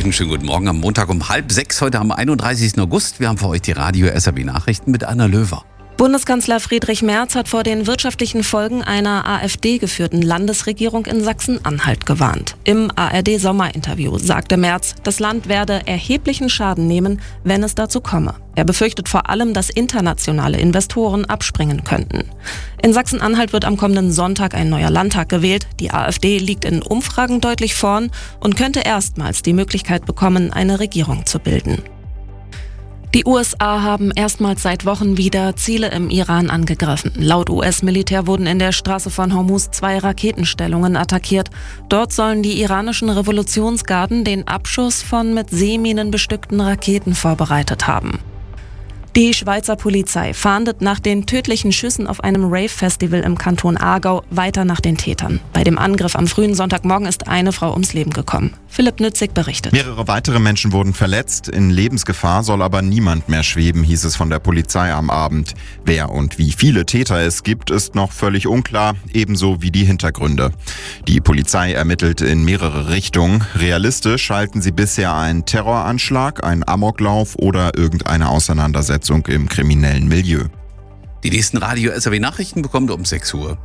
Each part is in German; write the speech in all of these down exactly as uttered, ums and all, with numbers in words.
euch einen schönen guten Morgen am Montag um halb sechs, heute am einunddreißigsten August. Wir haben für euch die Radio S R B Nachrichten mit Anna Löwer. Bundeskanzler Friedrich Merz hat vor den wirtschaftlichen Folgen einer AfD-geführten Landesregierung in Sachsen-Anhalt gewarnt. Im A R D-Sommerinterview sagte Merz, das Land werde erheblichen Schaden nehmen, wenn es dazu komme. Er befürchtet vor allem, dass internationale Investoren abspringen könnten. In Sachsen-Anhalt wird am kommenden Sonntag ein neuer Landtag gewählt. Die AfD liegt in Umfragen deutlich vorn und könnte erstmals die Möglichkeit bekommen, eine Regierung zu bilden. Die U S A haben erstmals seit Wochen wieder Ziele im Iran angegriffen. Laut U S-Militär wurden in der Straße von Hormuz zwei Raketenstellungen attackiert. Dort sollen die iranischen Revolutionsgarden den Abschuss von mit Seeminen bestückten Raketen vorbereitet haben. Die Schweizer Polizei fahndet nach den tödlichen Schüssen auf einem Rave-Festival im Kanton Aargau weiter nach den Tätern. Bei dem Angriff am frühen Sonntagmorgen ist eine Frau ums Leben gekommen. Philipp Nützig berichtet. Mehrere weitere Menschen wurden verletzt. In Lebensgefahr soll aber niemand mehr schweben, hieß es von der Polizei am Abend. Wer und wie viele Täter es gibt, ist noch völlig unklar, ebenso wie die Hintergründe. Die Polizei ermittelt in mehrere Richtungen. Realistisch halten sie bisher einen Terroranschlag, einen Amoklauf oder irgendeine Auseinandersetzung im kriminellen Milieu. Die nächsten Radio S R B Nachrichten bekommt ihr um sechs Uhr.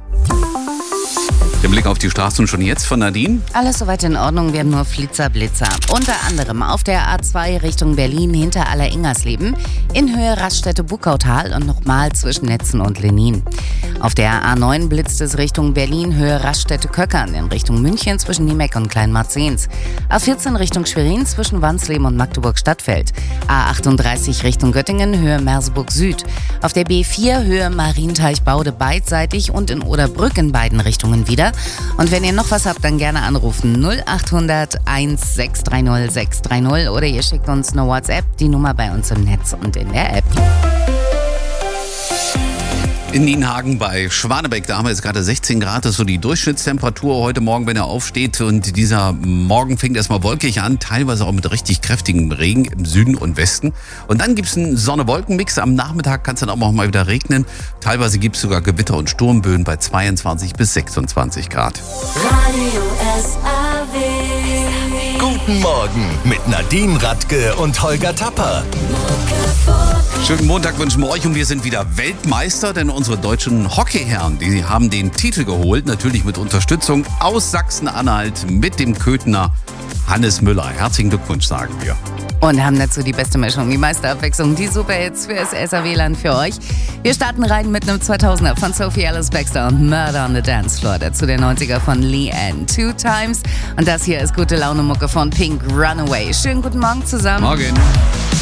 Der Blick auf die Straßen schon jetzt von Nadine. Alles soweit in Ordnung, wir haben nur Flitzer, Blitzer. Unter anderem auf der A zwei Richtung Berlin hinter Aller-Ingersleben, in Höhe Raststätte Buckautal und nochmal zwischen Netzen und Lenin. Auf der A neun blitzt es Richtung Berlin, Höhe Raststätte Köckern, in Richtung München zwischen Niemeck und Kleinmarzens. A vierzehn Richtung Schwerin zwischen Wansleben und Magdeburg-Stadtfeld. A achtunddreißig Richtung Göttingen, Höhe Merseburg Süd. Auf der B vier Höhe Marienteich-Baude beidseitig und in Oderbrück in beiden Richtungen wieder. Und wenn ihr noch was habt, dann gerne anrufen null acht hundert eins sechs drei null sechs drei null oder ihr schickt uns eine WhatsApp, die Nummer bei uns im Netz und in der App. In Nienhagen bei Schwanebeck, da haben wir jetzt gerade sechzehn Grad, das ist so die Durchschnittstemperatur heute Morgen, wenn er aufsteht. Und dieser Morgen fängt erstmal wolkig an, teilweise auch mit richtig kräftigem Regen im Süden und Westen. Und dann gibt es einen Sonne-Wolken-Mix. Am Nachmittag kann es dann auch noch mal wieder regnen. Teilweise gibt es sogar Gewitter und Sturmböen bei zweiundzwanzig bis sechsundzwanzig Grad. Radio S R B. Guten Morgen mit Nadine Radke und Holger Tapper. Schönen Montag wünschen wir euch und wir sind wieder Weltmeister, denn unsere deutschen Hockeyherren, die haben den Titel geholt, natürlich mit Unterstützung aus Sachsen-Anhalt mit dem Köthener Hannes Müller. Herzlichen Glückwunsch, sagen wir. Und haben dazu die beste Mischung, die meiste Abwechslung, die Superhits für das S R W-Land für euch. Wir starten rein mit einem zweitausender von Sophie Ellis-Bextor und Murder on the Dance Floor. Dazu der neunziger von Leanne Two Times. Und das hier ist gute Laune-Mucke von Pink, Runaway. Schönen guten Morgen zusammen. Morgen.